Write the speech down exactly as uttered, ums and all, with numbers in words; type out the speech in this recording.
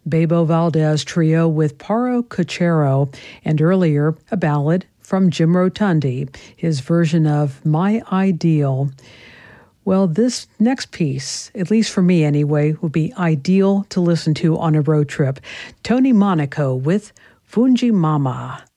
Bebo Valdez Trio with Paro Cochero, and earlier, a ballad from Jim Rotundi, his version of My Ideal. Well, this next piece, at least for me anyway, would be ideal to listen to on a road trip. Tony Monaco with Fungi Mama.